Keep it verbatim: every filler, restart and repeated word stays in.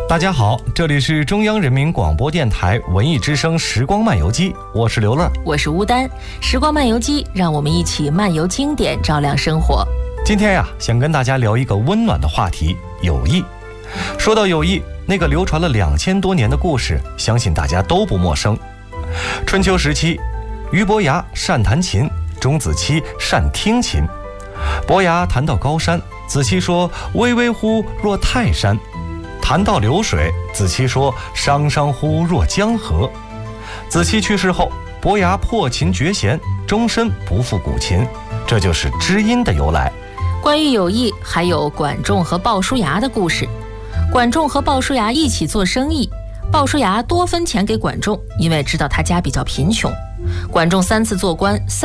大家好，这里是中央人民广播电台文艺之声时光漫游记，我是刘乐， 我是吴丹。时光漫游记，让我们一起漫游经典，照亮生活。 今天呀，想跟大家聊一个温暖的话题——友谊。说到友谊，那个流传了两千多年的故事，相信大家都不陌生。春秋时期，俞伯牙善弹琴，钟子期善听琴。伯牙弹到高山，子期说：“巍巍乎若泰山。”谈到流水，子期说：“汤汤乎若江河。”子期去世后，伯牙破琴绝弦，终身不复古琴，这就是知音的由来。 关于友谊，还有管仲和鲍叔牙的故事。管仲和鲍叔牙一起做生意，鲍叔牙多分钱给管仲，因为知道他家比较贫穷。管仲三次做官，三